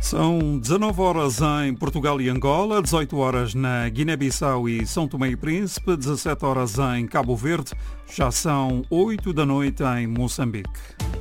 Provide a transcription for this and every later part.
São 19 horas em Portugal e Angola, 18 horas na Guiné-Bissau e São Tomé e Príncipe, 17 horas em Cabo Verde, já são 8 da noite em Moçambique.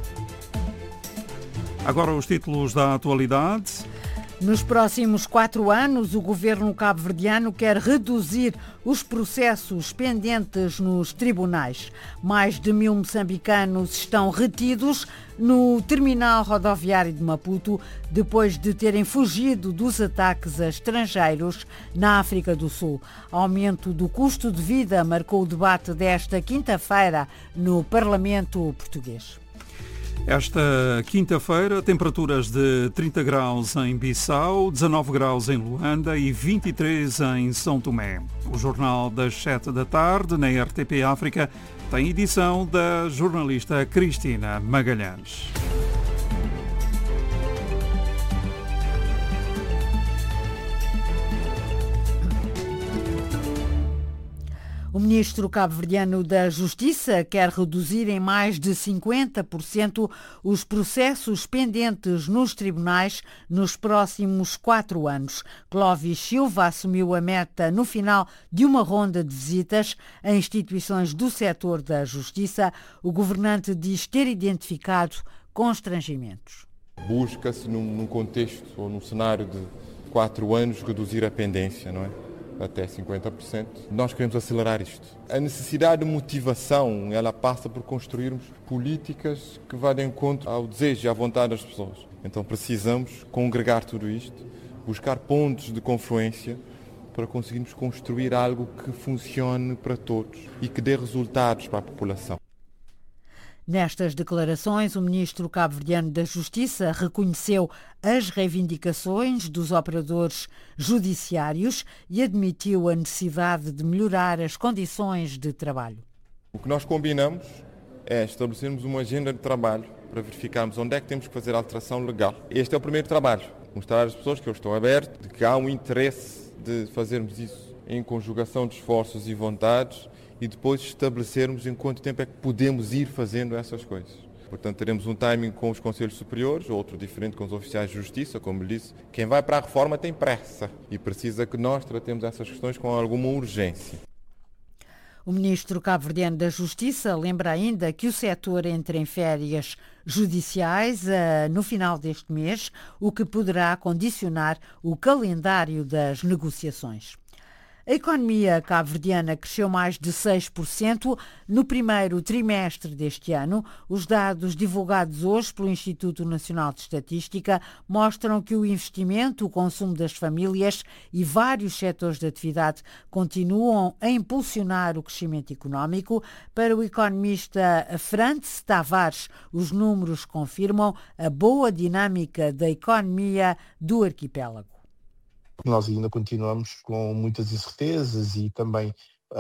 Agora os títulos da atualidade. Nos próximos 4 anos, o governo cabo-verdiano quer reduzir os processos pendentes nos tribunais. Mais de 1.000 moçambicanos estão retidos no terminal rodoviário de Maputo depois de terem fugido dos ataques a estrangeiros na África do Sul. Aumento do custo de vida marcou o debate desta quinta-feira no Parlamento português. Esta quinta-feira, temperaturas de 30 graus em Bissau, 19 graus em Luanda e 23 em São Tomé. O Jornal das 7 da tarde, na RTP África, tem edição da jornalista Cristina Magalhães. O ministro cabo-verdiano da Justiça quer reduzir em mais de 50% os processos pendentes nos tribunais nos próximos 4 anos. Clóvis Silva assumiu a meta no final de uma ronda de visitas a instituições do setor da Justiça. O governante diz ter identificado constrangimentos. Busca-se num contexto ou num cenário de 4 anos reduzir a pendência, não é? Até 50%. Nós queremos acelerar isto. A necessidade de motivação, ela passa por construirmos políticas que vá de encontro ao desejo e à vontade das pessoas. Então precisamos congregar tudo isto, buscar pontos de confluência para conseguirmos construir algo que funcione para todos e que dê resultados para a população. Nestas declarações, o ministro cabo-verdiano da Justiça reconheceu as reivindicações dos operadores judiciários e admitiu a necessidade de melhorar as condições de trabalho. O que nós combinamos é estabelecermos uma agenda de trabalho para verificarmos onde é que temos que fazer a alteração legal. Este é o primeiro trabalho. Mostrar às pessoas que eu estou aberto, de que há um interesse de fazermos isso em conjugação de esforços e vontades, e depois estabelecermos em quanto tempo é que podemos ir fazendo essas coisas. Portanto, teremos um timing com os conselhos superiores, outro diferente com os oficiais de justiça, como lhe disse. Quem vai para a reforma tem pressa e precisa que nós tratemos essas questões com alguma urgência. O ministro cabo-verdiano da Justiça lembra ainda que o setor entra em férias judiciais no final deste mês, o que poderá condicionar o calendário das negociações. A economia cabo-verdiana cresceu mais de 6% no primeiro trimestre deste ano. Os dados divulgados hoje pelo Instituto Nacional de Estatística mostram que o investimento, o consumo das famílias e vários setores de atividade continuam a impulsionar o crescimento económico. Para o economista Frantz Tavares, os números confirmam a boa dinâmica da economia do arquipélago. Nós ainda continuamos com muitas incertezas e também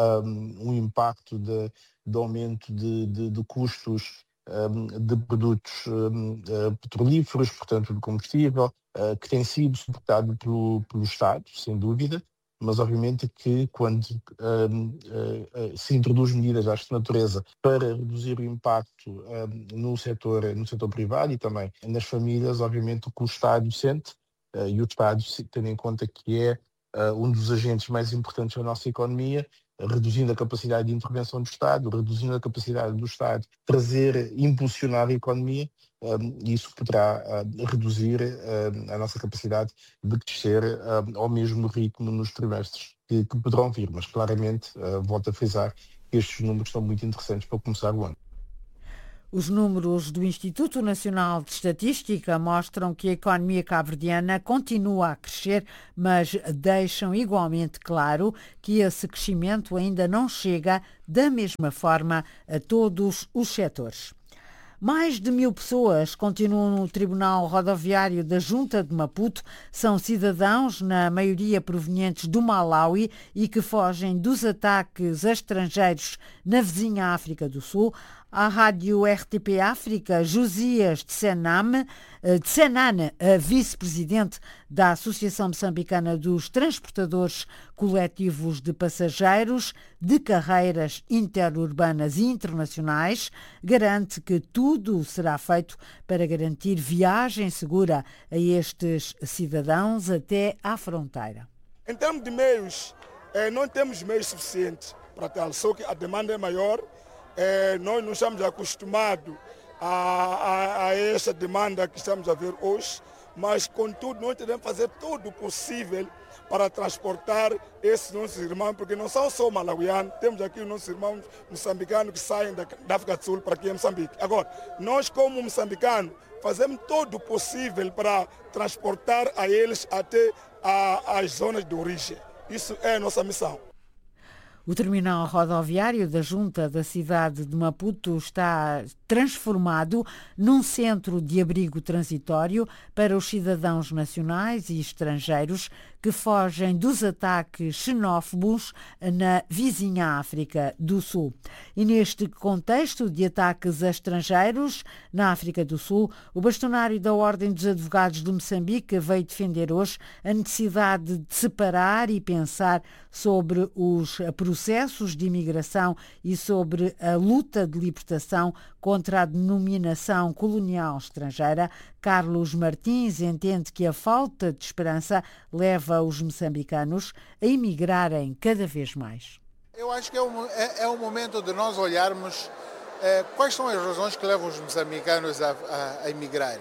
um impacto de aumento de custos de produtos petrolíferos, portanto de combustível, que tem sido suportado pelo Estado, sem dúvida, mas obviamente que quando se introduz medidas desta natureza para reduzir o impacto no setor privado e também nas famílias, obviamente que o Estado sente, e o Estado, tendo em conta que é um dos agentes mais importantes da nossa economia, reduzindo a capacidade de intervenção do Estado, reduzindo a capacidade do Estado de impulsionar a economia, isso poderá reduzir a nossa capacidade de crescer ao mesmo ritmo nos trimestres que poderão vir. Mas claramente, volto a frisar, que estes números são muito interessantes para começar o ano. Os números do Instituto Nacional de Estatística mostram que a economia cabo-verdiana continua a crescer, mas deixam igualmente claro que esse crescimento ainda não chega da mesma forma a todos os setores. Mais de 1.000 pessoas continuam no Tribunal Rodoviário da Junta de Maputo. São cidadãos, na maioria provenientes do Malawi e que fogem dos ataques a estrangeiros na vizinha África do Sul. À rádio RTP África, Josias Tsenane, vice-presidente da Associação Moçambicana dos Transportadores Coletivos de Passageiros de Carreiras Interurbanas e Internacionais, garante que tudo será feito para garantir viagem segura a estes cidadãos até à fronteira. Em termos de meios, não temos meios suficientes para tal, só que a demanda é maior. Nós não estamos acostumados a essa demanda que estamos a ver hoje, mas contudo nós teremos que fazer tudo o possível para transportar esses nossos irmãos, porque não são só malauianos, temos aqui os nossos irmãos moçambicanos que saem da África do Sul para aqui em Moçambique. Agora, nós como moçambicanos fazemos todo o possível para transportar a eles até as zonas de origem. Isso é a nossa missão. O terminal rodoviário da Junta da cidade de Maputo está transformado num centro de abrigo transitório para os cidadãos nacionais e estrangeiros que fogem dos ataques xenófobos na vizinha África do Sul. E neste contexto de ataques a estrangeiros na África do Sul, o bastonário da Ordem dos Advogados de Moçambique veio defender hoje a necessidade de separar e pensar sobre os processos de imigração e sobre a luta de libertação contra a denominação colonial estrangeira. Carlos Martins entende que a falta de esperança leva os moçambicanos a emigrarem cada vez mais. Eu acho que é o momento de nós olharmos quais são as razões que levam os moçambicanos a emigrarem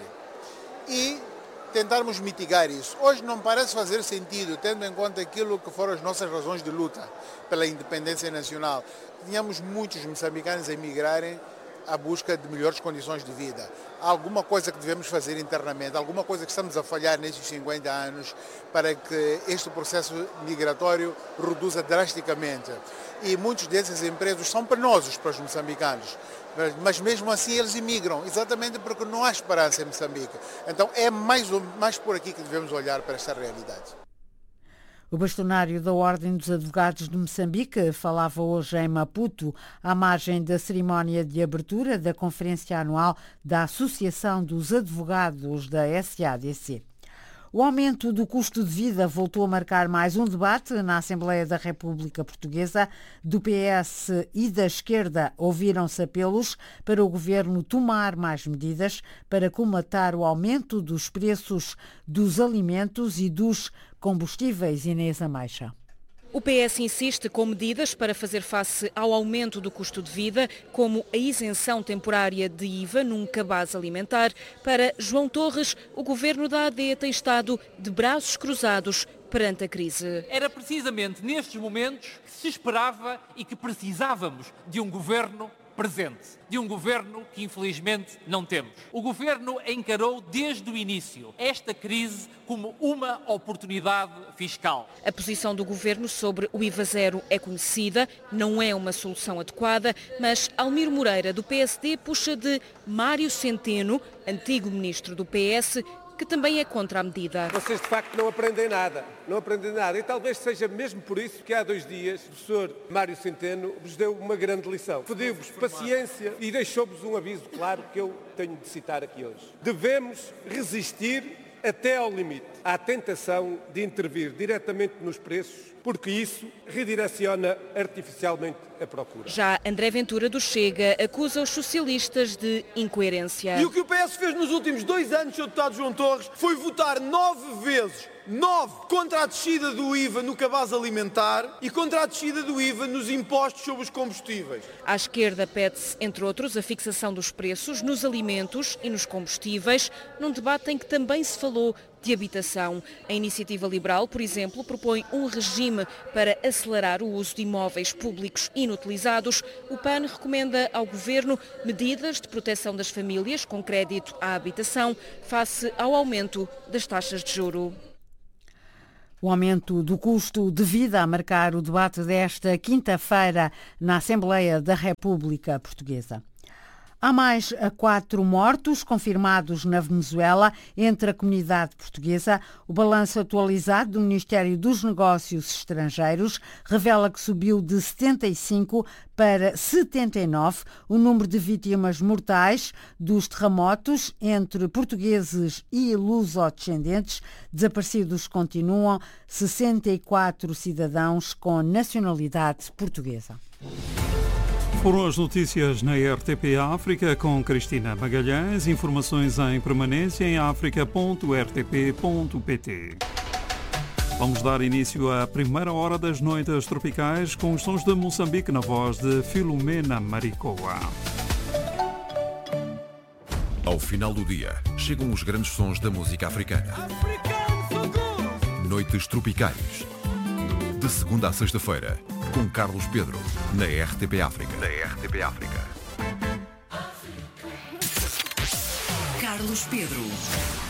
e tentarmos mitigar isso. Hoje não parece fazer sentido, tendo em conta aquilo que foram as nossas razões de luta pela independência nacional. Tínhamos muitos moçambicanos a emigrarem à busca de melhores condições de vida. Há alguma coisa que devemos fazer internamente, alguma coisa que estamos a falhar nestes 50 anos para que este processo migratório reduza drasticamente. E muitos desses empregos são penosos para os moçambicanos, mas mesmo assim eles imigram, exatamente porque não há esperança em Moçambique. Então é mais por aqui que devemos olhar para esta realidade. O bastonário da Ordem dos Advogados de Moçambique falava hoje em Maputo, à margem da cerimónia de abertura da Conferência Anual da Associação dos Advogados da SADC. O aumento do custo de vida voltou a marcar mais um debate na Assembleia da República Portuguesa. Do PS e da esquerda ouviram-se apelos para o governo tomar mais medidas para colmatar o aumento dos preços dos alimentos e dos combustíveis. Inês Ameixa. O PS insiste com medidas para fazer face ao aumento do custo de vida, como a isenção temporária de IVA num cabaz alimentar. Para João Torres, o governo da AD tem estado de braços cruzados perante a crise. Era precisamente nestes momentos que se esperava e que precisávamos de um governo presente, de um governo que infelizmente não temos. O governo encarou desde o início esta crise como uma oportunidade fiscal. A posição do governo sobre o IVA zero é conhecida, não é uma solução adequada, mas Almiro Moreira, do PSD, puxa de Mário Centeno, antigo ministro do PS, que também é contra a medida. Vocês de facto não aprendem nada, e talvez seja mesmo por isso que há 2 dias o professor Mário Centeno vos deu uma grande lição. Pediu-vos paciência e deixou-vos um aviso claro que eu tenho de citar aqui hoje. Devemos resistir até ao limite à tentação de intervir diretamente nos preços, porque isso redireciona artificialmente a procura. Já André Ventura do Chega acusa os socialistas de incoerência. E o que o PS fez nos últimos 2 anos, Sr. Deputado João Torres, foi votar 9 vezes contra a descida do IVA no cabaz alimentar e contra a descida do IVA nos impostos sobre os combustíveis. À esquerda pede-se, entre outros, a fixação dos preços nos alimentos e nos combustíveis, num debate em que também se falou de habitação. A Iniciativa Liberal, por exemplo, propõe um regime para acelerar o uso de imóveis públicos inutilizados. O PAN recomenda ao Governo medidas de proteção das famílias com crédito à habitação face ao aumento das taxas de juro. O aumento do custo de vida a marcar o debate desta quinta-feira na Assembleia da República Portuguesa. Há mais 4 mortos confirmados na Venezuela entre a comunidade portuguesa. O balanço atualizado do Ministério dos Negócios Estrangeiros revela que subiu de 75 para 79 o número de vítimas mortais dos terremotos entre portugueses e lusodescendentes. Desaparecidos continuam 64 cidadãos com nacionalidade portuguesa. Foram as notícias na RTP África com Cristina Magalhães. Informações em permanência em africa.rtp.pt. Vamos dar início à primeira hora das noites tropicais com os sons de Moçambique na voz de Filomena Maricoa. Ao final do dia, chegam os grandes sons da música africana. Noites tropicais. De segunda a sexta-feira, com Carlos Pedro, na RTP África. Carlos Pedro.